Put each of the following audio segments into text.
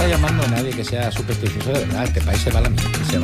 está llamando a nadie que sea supersticioso de verdad. Este país se va a la mierda, se va...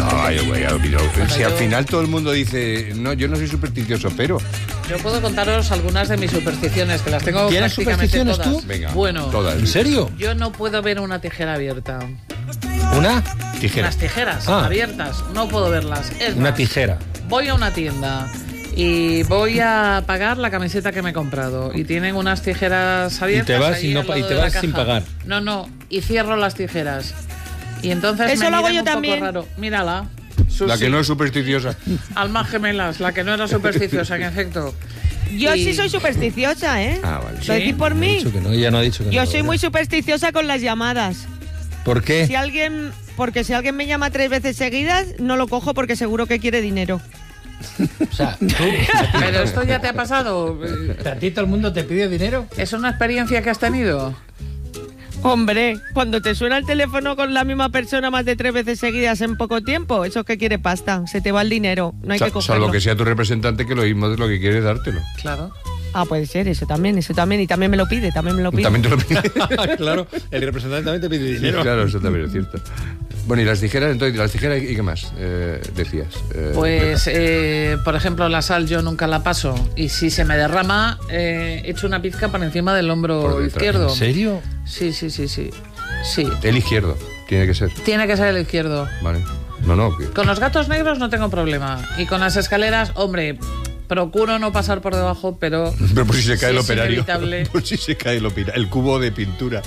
No, si al final todo el mundo dice, no, yo no soy supersticioso, pero... Yo puedo contaros algunas de mis supersticiones, que las tengo ¿Tienes prácticamente supersticiones todas. tú? Venga, Bueno, todas. ¿En serio? yo no puedo ver una tijera abierta. ¿Una? Tijera. Las tijeras abiertas, no puedo verlas. Es Una más, tijera. voy a una tienda y voy a pagar la camiseta que me he comprado y tienen unas tijeras abiertas. Y te vas, ahí y no, al lado y te de la vas sin caja. pagar. No, y cierro las tijeras. Y entonces Eso me lo hago miran yo un poco también. raro. Mírala. La Susi. que no es supersticiosa. Almas gemelas, la que no era supersticiosa, en efecto. Yo Y- sí soy supersticiosa, ¿eh? Ah, vale. ¿Lo decís por Ha mí? dicho que no, ella no ha dicho que no. Yo soy muy supersticiosa con las llamadas. ¿Por qué? Porque si alguien me llama 3 veces seguidas, no lo cojo porque seguro que quiere dinero. O sea, tú, Pero esto ya te ha pasado. ¿a ti todo el mundo te pide dinero? ¿Es una experiencia que has tenido? Hombre, cuando te suena el teléfono con la misma persona más de 3 veces seguidas en poco tiempo, eso es que quiere pasta, se te va el dinero, no hay que cogerlo. Salvo que sea tu representante, que lo mismo es lo que quiere dártelo. Claro. Ah, puede ser, eso también, y también me lo pide, También te lo pide. Claro, el representante también te pide dinero. Claro, eso también es cierto. Bueno, y las tijeras, entonces, las tijeras, ¿y qué más decías? Pues, por ejemplo, la sal yo nunca la paso y si se me derrama, echo una pizca por encima del hombro Por detrás. izquierdo. ¿En serio? Sí. Sí. El izquierdo, tiene que ser. Tiene que ser el izquierdo. Vale. No, que... Con los gatos negros no tengo problema. Y con las escaleras, hombre, procuro no pasar por debajo, pero... Pero por si se cae sí el es operario. inevitable. Por si se cae el cubo de pintura.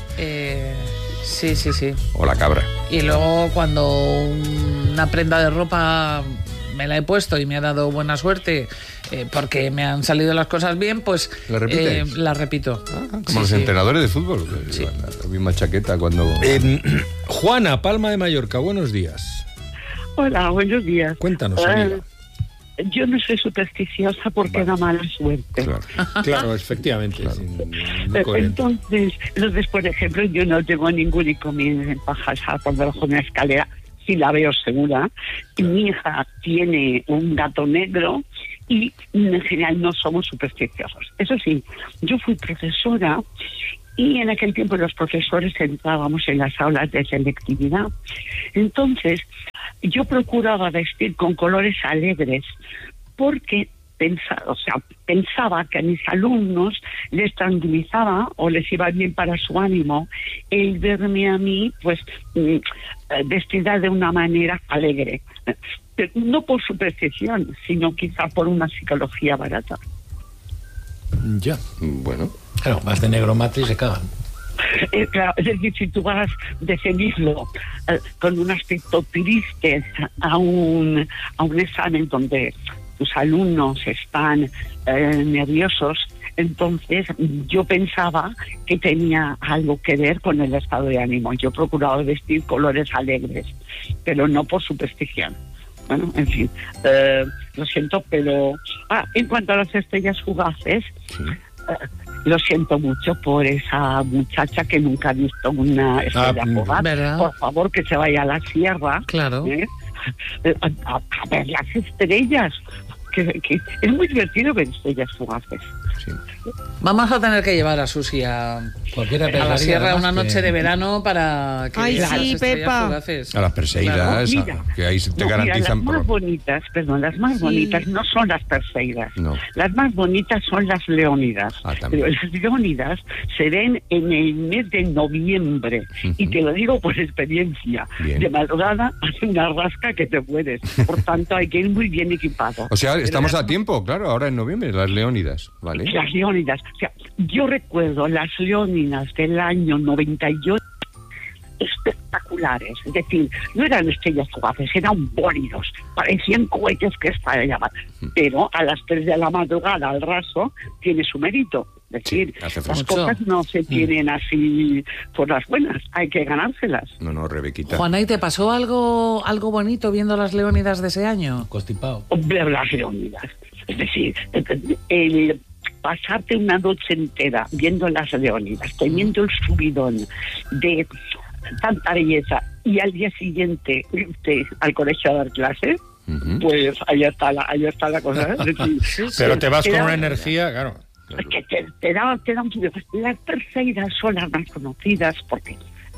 Sí. O la cabra. Y luego cuando una prenda de ropa me la he puesto y me ha dado buena suerte porque me han salido las cosas bien, pues ¿La repites? la repito. Como los entrenadores de fútbol. Sí. La misma chaqueta cuando... Juana, Palma de Mallorca, buenos días. Hola, buenos días. Cuéntanos, amiga. Yo no soy supersticiosa porque da mala suerte. Claro. Claro, efectivamente. Muy coherente. Entonces, por ejemplo, yo no tengo ningún inconveniente en pasar por debajo de una escalera, si la veo segura. Y mi hija tiene un gato negro y en general no somos supersticiosos. Eso sí, yo fui profesora y en aquel tiempo los profesores entrábamos en las aulas de selectividad. Entonces, yo procuraba vestir con colores alegres porque pensaba que a mis alumnos les tranquilizaba o les iba bien para su ánimo el verme a mí pues vestida de una manera alegre. Pero no por superstición, sino quizá por una psicología barata. Ya. Bueno. Claro, más de negro mate y se cagan. Claro, es decir, si tú vas de seguirlo con un aspecto triste a un examen donde tus alumnos están nerviosos, entonces yo pensaba que tenía algo que ver con el estado de ánimo. Yo procuraba vestir colores alegres, pero no por superstición. Bueno, en fin, lo siento, pero... en cuanto a las estrellas fugaces... Sí. Lo siento mucho por esa muchacha que nunca ha visto una estrella fugaz. ¿verdad? Por favor, que se vaya a la sierra. Claro. A ver las estrellas. Que es muy divertido ver estrellas fugaces. Sí. Vamos a tener que llevar a Susi a Cualquiera la pensaría, sierra además, una noche que- de verano para que Ay, veas sí, las estrellas Pepa. fugaces. A las Perseidas, Claro. Mira, que ahí te no, garantizan... mira, las más bonitas no son las Perseidas. No. Las más bonitas son las Leónidas. También. Pero las Leónidas se ven en el mes de noviembre. Y te lo digo por experiencia. Bien. De madrugada hace una rasca que te puedes. Por tanto, hay que ir muy bien equipado. O sea, Pero estamos las- a tiempo, claro, ahora en noviembre, las Leónidas, ¿vale? Las Leónidas. O sea, yo recuerdo las Leónidas del año 98 espectaculares. Es decir, no eran estrellas fugaces, eran bólidos. Parecían cohetes que estallaban. Pero a las 3 de la madrugada, al raso, tiene su mérito. Es decir, Sí, hace las fresco. cosas no se tienen así por las buenas. Hay que ganárselas. No, Rebequita. Juana, ¿y te pasó algo bonito viendo las Leónidas de ese año? Constipado. Ver las Leónidas. Es decir, el pasarte una noche entera viendo las Leónidas, teniendo el subidón de tanta belleza y al día siguiente irte al colegio a dar clases, pues ahí está la cosa. Es decir, Pero te vas con da- una energía, claro. que te da un subidón. Las Perseidas son las más conocidas porque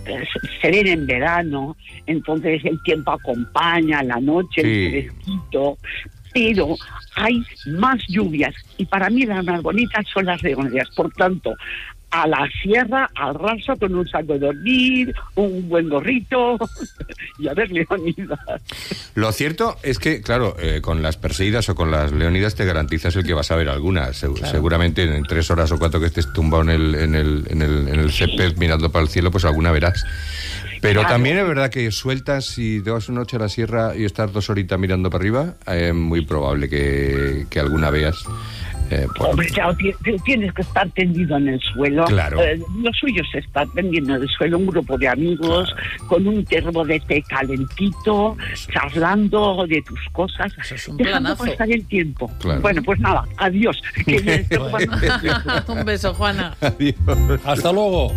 se ven en verano, entonces el tiempo acompaña, la noche, el fresquito, pero hay más lluvias y para mí las más bonitas son las leonidas. Por tanto, a la sierra, al raso, con un saco de dormir, un buen gorrito y a ver leonidas. Lo cierto es que, claro, con las perseguidas o con las leonidas te garantizas el que vas a ver algunas. Seguramente en 3 horas o 4 que estés tumbado en el césped mirando para el cielo, pues alguna verás. Pero también es verdad que sueltas, si te vas una noche a la sierra y estás 2 horitas mirando para arriba, es muy probable que alguna veas. Hombre, claro, tienes que estar tendido en el suelo. Claro. Lo suyo es estar tendido en el suelo, un grupo de amigos, con un termo de té calentito, charlando de tus cosas, dejando pasar el tiempo. Claro. Bueno, pues nada, adiós. Un beso, Juana. Adiós. Hasta luego.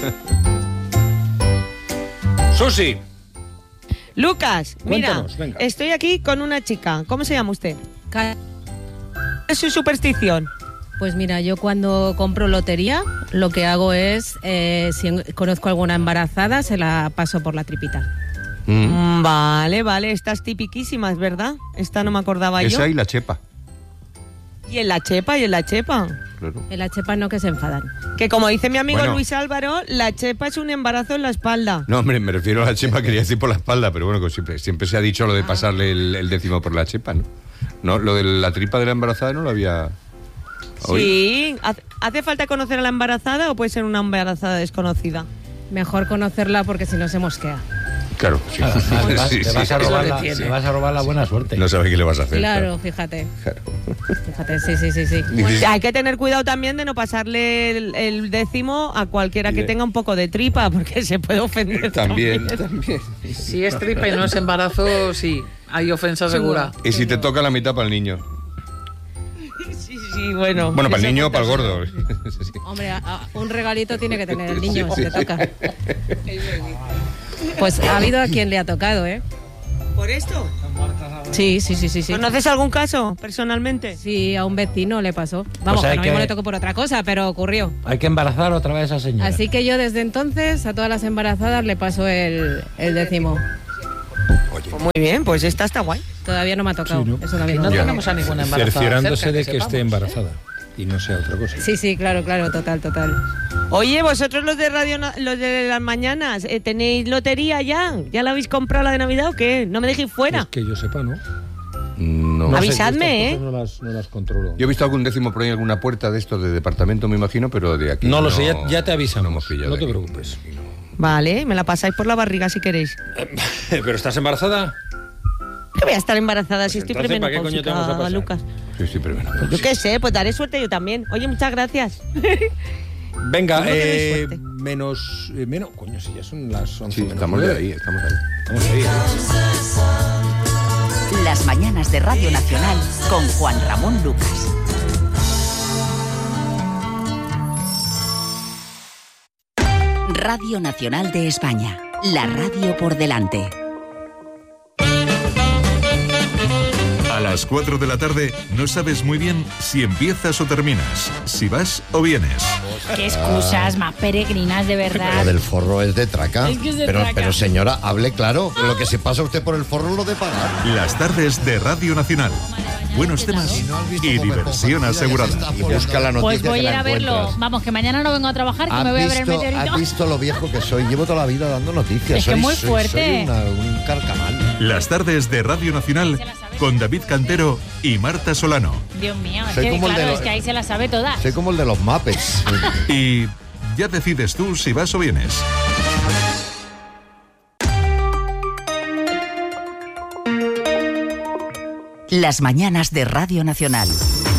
Susi. Lucas, mira, Cuéntanos, venga. estoy aquí con una chica. ¿Cómo se llama usted? ¿Qué es su superstición? Pues mira, yo cuando compro lotería, lo que hago es, si conozco alguna embarazada, se la paso por la tripita. Vale, estas tipiquísimas, ¿verdad? Esta no me acordaba yo. Esa y la chepa. Y en la chepa. Claro. En la chepa no, que se enfadan. Que como dice mi amigo Bueno. Luis Álvaro, la chepa es un embarazo en la espalda. No, hombre, me refiero a la chepa, quería decir por la espalda, pero bueno, que siempre se ha dicho lo de pasarle el décimo por la chepa, ¿no? No, lo de la tripa de la embarazada no lo había oído. Sí, ¿hace falta conocer a la embarazada o puede ser una embarazada desconocida? Mejor conocerla porque si no se mosquea. Claro, sí. Te vas a robar la buena suerte. No sabes qué le vas a hacer. Claro, fíjate. Claro. Fíjate, sí. Hay que tener cuidado también de no pasarle el décimo a cualquiera que tenga un poco de tripa, porque se puede ofender. También. Si es tripa y no es embarazo, sí, hay ofensa segura. Y si te toca la mitad para el niño. Sí, bueno. Bueno, para el niño o para el gordo. Hombre, un regalito tiene que tener el niño, si le toca. Pues ha habido a quien le ha tocado, ¿eh? ¿Por esto? Sí. ¿Conoces algún caso personalmente? Sí, a un vecino le pasó. Vamos, Pues hay que no mismo que- le tocó por otra cosa, pero ocurrió. Hay que embarazar otra vez a esa señora. Así que yo desde entonces a todas las embarazadas le paso el décimo. Pues muy bien, pues esta está guay. Todavía no me ha tocado. Sí, ¿no? Eso también. No tenemos a ninguna embarazada Cerciorándose cerca, de que esté sepamos. embarazada y no sea otra cosa. Sí, claro, total. Oye, vosotros los de radio, los de las mañanas, ¿tenéis lotería ya? ¿Ya la habéis comprado la de Navidad o qué? No me dejéis fuera. Pues que yo sepa, ¿no? No. No sé, Avisadme, estas cosas No las controlo. Yo he visto algún décimo por ahí en alguna puerta de estos de departamento, me imagino, pero de aquí No lo sé, ya te avisamos. No hemos pillado No de te aquí. preocupes. Vale, me la pasáis por la barriga si queréis. ¿Pero estás embarazada? Que voy a estar embarazada si estoy entonces, ¿para qué coño te vamos a premenopáusica, pasar? Lucas. Sí, pero bueno. Yo qué sé, pues daré suerte yo también. Oye, muchas gracias. Venga, ¿Cómo que doy suerte? menos... Coño, si ya son las 11 Sí, menos estamos 9. ahí. Estamos ahí. Las mañanas de Radio Nacional con Juan Ramón Lucas. Radio Nacional de España. La radio por delante. A las 4 de la tarde no sabes muy bien si empiezas o terminas, si vas o vienes. Qué excusas más peregrinas, de verdad. Lo del forro es de traca. Es que es de pero, traca. pero señora, hable claro. Lo que se pasa usted por el forro lo de pagar. Las tardes de Radio Nacional. Buenos temas y diversión asegurada. Y busca la noticia Pues voy que a ir la a verlo. encuentras. Vamos, que mañana no vengo a trabajar, que me voy a ver el meteorito. ¿Has visto lo viejo que soy? Llevo toda la vida dando noticias. Es que muy fuerte. Soy un carcamal. Las tardes de Radio Nacional con David Cantero y Marta Solano. Dios mío, es Soy que como el de claro, los- es que ahí se las sabe todas. Soy como el de los Muppets. Y ya decides tú si vas o vienes. Las mañanas de Radio Nacional.